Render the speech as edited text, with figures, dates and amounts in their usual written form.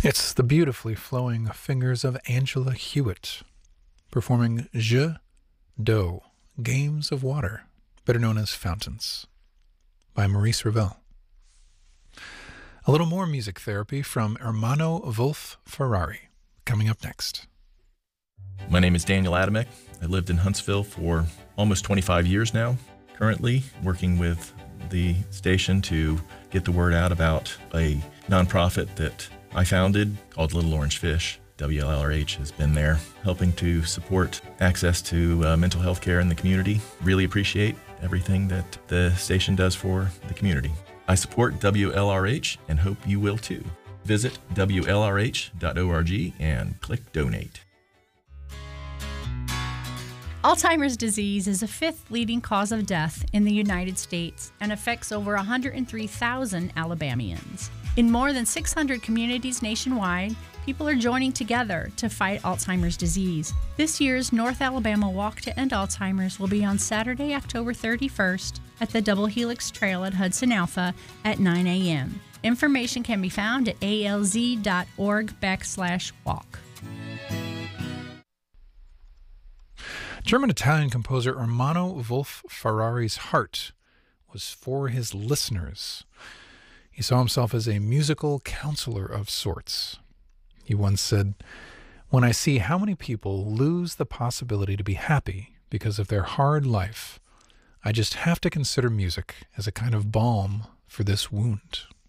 It's the beautifully flowing fingers of Angela Hewitt performing Jeux d'eau, Games of Water, better known as Fountains, by Maurice Ravel. A little more music therapy from Ermanno Wolf Ferrari, coming up next. My name is Daniel Adamek. I lived in Huntsville for almost 25 years now. Currently working with the station to get the word out about a nonprofit that I founded called Little Orange Fish. WLRH has been there helping to support access to mental health care in the community. Really appreciate everything that the station does for the community. I support WLRH and hope you will too. Visit WLRH.org and click donate. Alzheimer's disease is the fifth leading cause of death in the United States and affects over 103,000 Alabamians. In more than 600 communities nationwide, people are joining together to fight Alzheimer's disease. This year's North Alabama Walk to End Alzheimer's will be on Saturday, October 31st at the Double Helix Trail at Hudson Alpha at 9 a.m. Information can be found at alz.org/walk. German-Italian composer Ermanno Wolf Ferrari's heart was for his listeners. He saw himself as a musical counselor of sorts. He once said, "When I see how many people lose the possibility to be happy because of their hard life, I just have to consider music as a kind of balm for this wound."